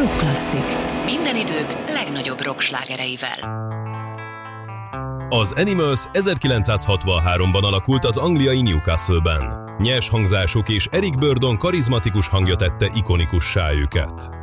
Rock Klasszik. Minden idők legnagyobb rock slágereivel. Az Animals 1963-ban alakult az angliai Newcastle-ben. Nyers hangzásuk és Eric Burdon karizmatikus hangja tette ikonikussá őket.